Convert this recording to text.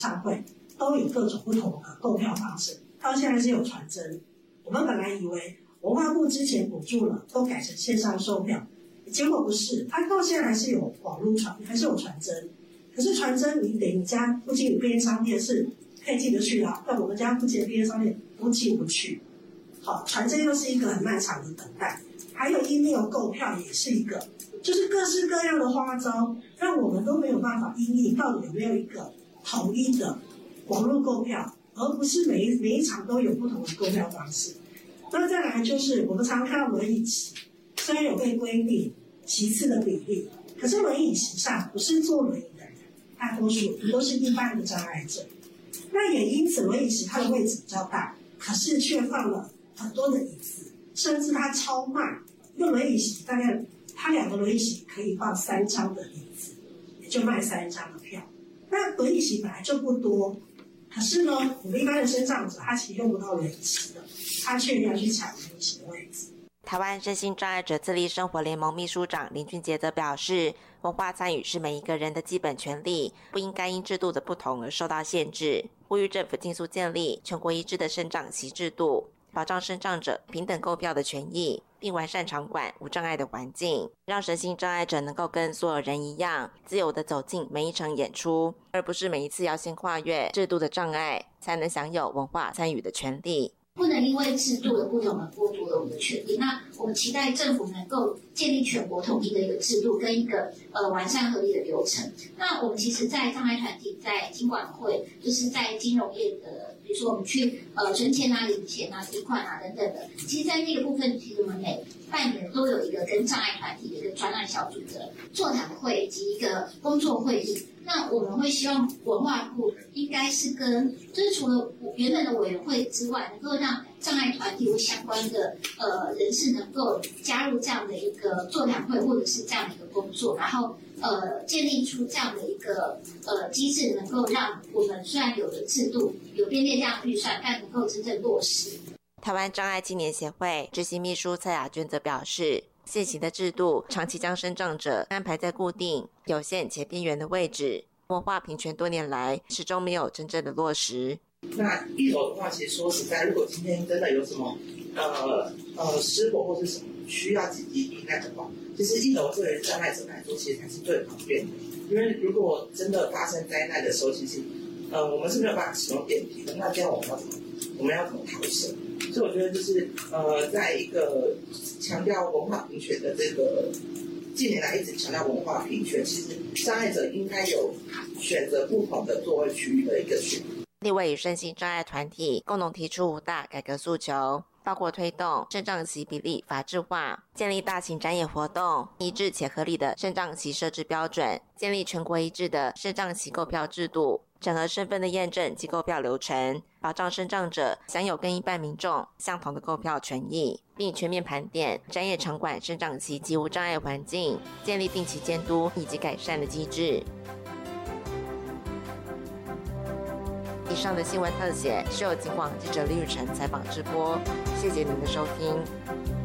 上会都有各种不同的购票方式，到现在是有传真。我们本来以为文化部之前补助了，都改成线上售票，结果不是，它到现在还是有网络传，还是有传真。可是传真你得你家附近有便利商店是可以进得去的，但我们家附近的便利商店都进不去。好，传真又是一个很漫长的等待，还有 email 购票也是一个，就是各式各样的花招，让我们都没有办法因应到底有没有一个统一的网络购票，而不是每一场都有不同的购票方式。那再来就是我们常看到轮椅席，虽然有被规定席次的比例，可是轮椅席上不是坐轮椅的人，大多数都是一般的障碍者。那也因此轮椅席它的位置比较大，可是却放了很多的椅子，甚至它超卖，一个轮椅席大概它2个轮椅席可以放3张的椅子，也就卖3张的票。那轮椅席本来就不多，可是呢，我们一般的身障者他其实用不到轮椅席的，他却要去抢轮椅席的位置。 台湾身心障碍者自立生活联盟秘书长林俊杰则表示，文化参与是每一个人的基本权利，不应该因制度的不同而受到限制，呼吁政府尽速建立全国一致的身障席制度，保障身障者平等购票的权益，并完善场馆无障碍的环境，让身心障碍者能够跟所有人一样自由地走进每一场演出，而不是每一次要先跨越制度的障碍才能享有文化参与的权利。 不能因为制度的不同而剥夺了我们的权利。那我们期待政府能够建立全国统一的一个制度跟一个完善合理的流程。那我们其实在障碍团体在金管会，就是在金融业的，比如说我们去存钱啊、领钱啊、提款啊等等的，其实在那个部分，其实我们每半年都有一个跟障碍团体的一个专案小组的座谈会及一个工作会议。那我们会希望文化部应该是跟，就是除了原本的委员会之外，能够让障碍团体或相关的人士能够加入这样的一个座谈会或者是这样的一个工作，然后建立出这样的一个机制，能够让我们虽然有的制度有编列这样的预算，但能够真正落实。 台湾障碍青年协会执行秘书蔡雅娟则表示，现行的制度长期将身障者安排在固定、有限且边缘的位置，文化平权多年来始终没有真正的落实。 那一楼的话，其实说实在，如果今天真的有什么失火或是什么需要紧急避难的话，其实一楼对障碍者来说其实才是最方便的。因为如果真的发生灾难的时候，其实我们是没有办法使用电梯的，那这样我们要怎么逃生？所以我觉得就是在一个强调文化平权的这个近年来一直强调文化平权，其实障碍者应该有选择不同的座位区域的一个选择。 立委与身心障碍团体共同提出5大改革诉求，包括推动身障席比例法制化，建立大型展演活动一致且合理的身障席设置标准，建立全国一致的身障席购票制度，整合身份的验证及购票流程，保障身障者享有跟一般民众相同的购票权益，并全面盘点展演场馆身障席及无障碍环境，建立定期监督以及改善的机制。以上的新闻特写是由警广记者李雨辰采访直播，谢谢您的收听。